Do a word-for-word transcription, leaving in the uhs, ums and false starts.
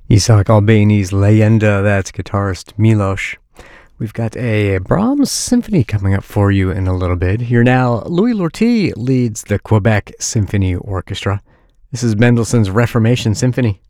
Isaac Albani's Leyenda, that's guitarist Milos. We've got a Brahms symphony coming up for you in a little bit. Here now, Louis Lortie leads the Quebec Symphony Orchestra. This is Mendelssohn's Reformation Symphony.